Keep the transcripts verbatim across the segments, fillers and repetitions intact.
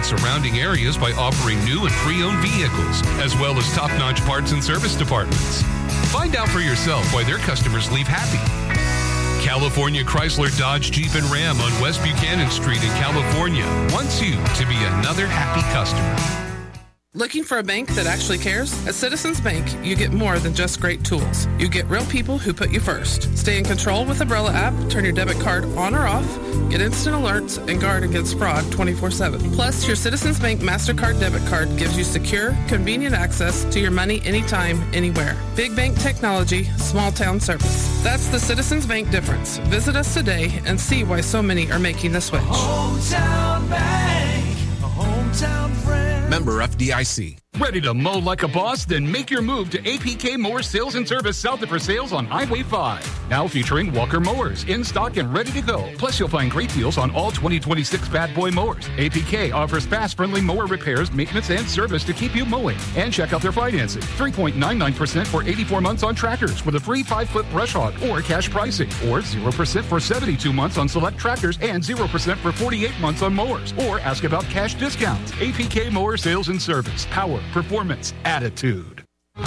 surrounding areas by offering new and pre-owned vehicles, as well as top-notch parts and service departments. Find out for yourself why their customers leave happy. California Chrysler Dodge Jeep and Ram on West Buchanan Street in California wants you to be another happy customer. Looking for a bank that actually cares? At Citizens Bank, you get more than just great tools. You get real people who put you first. Stay in control with Umbrella app, turn your debit card on or off, get instant alerts, and guard against fraud twenty-four seven. Plus, your Citizens Bank MasterCard debit card gives you secure, convenient access to your money anytime, anywhere. Big bank technology, small town service. That's the Citizens Bank difference. Visit us today and see why so many are making the switch. Hometown Bank, a hometown friend. Member F D I C. Ready to mow like a boss? Then make your move to A P K Mower Sales and Service south of for sales on Highway five. Now featuring Walker mowers in stock and ready to go. Plus, you'll find great deals on all twenty twenty-six Bad Boy mowers. A P K offers fast, friendly mower repairs, maintenance, and service to keep you mowing. And check out their financing. three point nine nine percent for eighty-four months on tractors with a free five-foot brush hog or cash pricing. Or zero percent for seventy-two months on select tractors and zero percent for forty-eight months on mowers. Or ask about cash discounts. A P K Mower Sales and Service. Power, performance, attitude.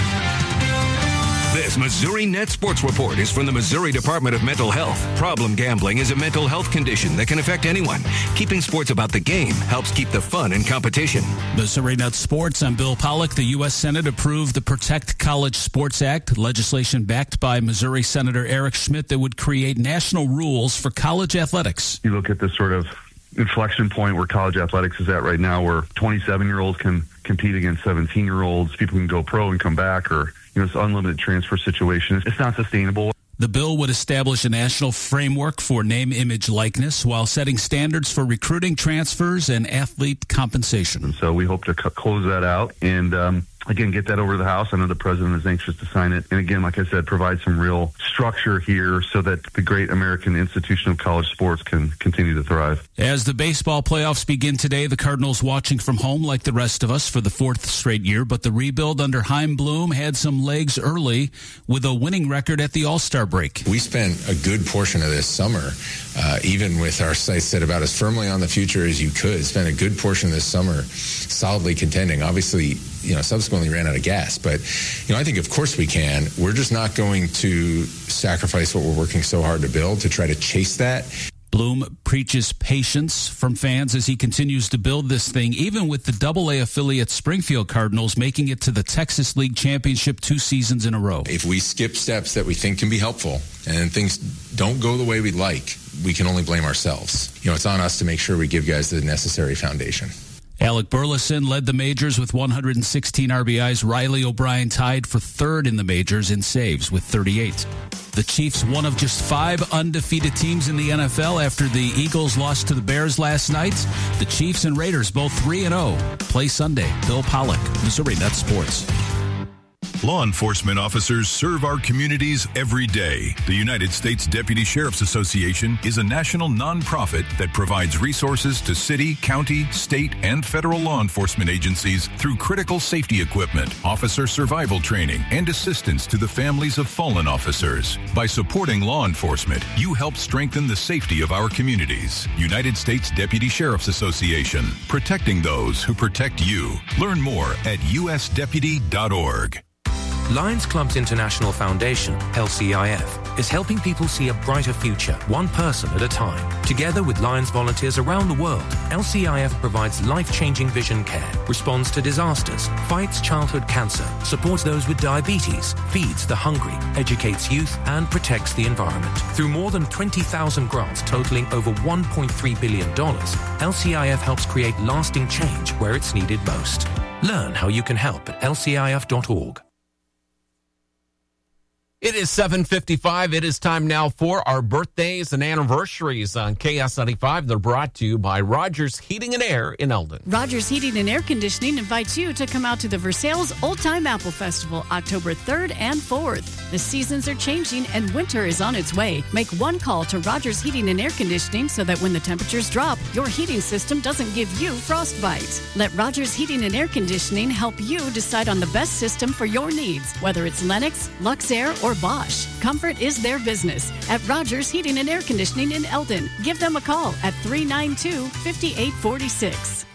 This Missouri Net Sports Report is from the Missouri Department of Mental Health. Problem gambling is a mental health condition that can affect anyone. Keeping sports about the game helps keep the fun in competition. Missouri Net Sports, I'm Bill Pollack. The U S Senate approved the Protect College Sports Act, legislation backed by Missouri Senator Eric Schmidt that would create national rules for college athletics. You look at this sort of inflection point where college athletics is at right now, where twenty-seven-year-olds can compete against seventeen-year-olds. People can go pro and come back, or you know, it's an unlimited transfer situation. It's not sustainable. The bill would establish a national framework for name, image, likeness while setting standards for recruiting, transfers, and athlete compensation. And so we hope to c- close that out and, um, again, get that over to the House. I know the president is anxious to sign it. And again, like I said, provide some real structure here so that the great American institution of college sports can continue to thrive. As the baseball playoffs begin today, the Cardinals watching from home like the rest of us for the fourth straight year. But the rebuild under Chaim Bloom had some legs early with a winning record at the All-Star break. We spent a good portion of this summer, uh, even with our sights set about as firmly on the future as you could, spent a good portion of this summer solidly contending. Obviously, you know, subsequently ran out of gas. But, you know, I think, of course, we can. We're just not going to sacrifice what we're working so hard to build to try to chase that. Bloom preaches patience from fans as he continues to build this thing, even with the double A affiliate Springfield Cardinals making it to the Texas League Championship two seasons in a row. If we skip steps that we think can be helpful and things don't go the way we'd like, we can only blame ourselves. You know, it's on us to make sure we give guys the necessary foundation. Alec Burleson led the majors with one hundred sixteen R B Is. Riley O'Brien tied for third in the majors in saves with thirty-eight. The Chiefs, one of just five undefeated teams in the N F L after the Eagles lost to the Bears last night. The Chiefs and Raiders both three and oh play Sunday. Bill Pollack, Missouri Net Sports. Law enforcement officers serve our communities every day. The United States Deputy Sheriff's Association is a national nonprofit that provides resources to city, county, state, and federal law enforcement agencies through critical safety equipment, officer survival training, and assistance to the families of fallen officers. By supporting law enforcement, you help strengthen the safety of our communities. United States Deputy Sheriff's Association, protecting those who protect you. Learn more at u s deputy dot org. Lions Clubs International Foundation, L C I F, is helping people see a brighter future, one person at a time. Together with Lions volunteers around the world, L C I F provides life-changing vision care, responds to disasters, fights childhood cancer, supports those with diabetes, feeds the hungry, educates youth, and protects the environment. Through more than twenty thousand grants totaling over one point three billion dollars, L C I F helps create lasting change where it's needed most. Learn how you can help at L C I F dot org. It is seven fifty-five. It is time now for our birthdays and anniversaries on K S ninety-five. They're brought to you by Rogers Heating and Air in Eldon. Rogers Heating and Air Conditioning invites you to come out to the Versailles Old Time Apple Festival October third and fourth. The seasons are changing and winter is on its way. Make one call to Rogers Heating and Air Conditioning so that when the temperatures drop, your heating system doesn't give you frostbite. Let Rogers Heating and Air Conditioning help you decide on the best system for your needs, whether it's Lennox, Luxair, or Bosch. Comfort is their business at Rogers Heating and Air Conditioning in Eldon. Give them a call at three nine two, five eight four six.